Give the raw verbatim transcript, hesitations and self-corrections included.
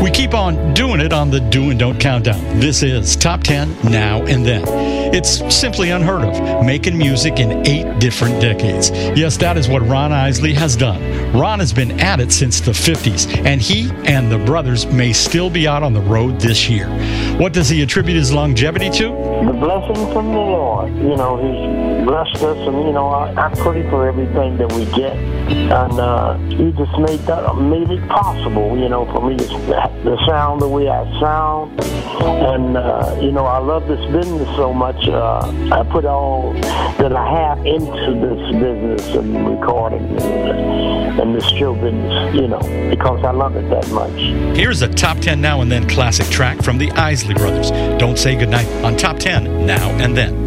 We keep on doing it on the Do and Don't Countdown. This is Top ten Now and Then. It's simply unheard of, making music in eight different decades. Yes, that is what Ron Isley has done. Ron has been at it since the fifties, and he and the brothers may still be out on the road this year. What does he attribute his longevity to? The blessing from the Lord. You know, He's blessed us, and, you know, I, I pray for everything that we get. And uh, He just made that, made it possible, you know, for me to, to sound the way I sound. And, uh, you know, I love this business so much. Uh, I put all that I have into this business and recording and, and this show business, you know, because I love it that much. Here's a Top ten Now and Then classic track from the Isley Brothers. Don't Say Goodnight on Top ten Now and Then.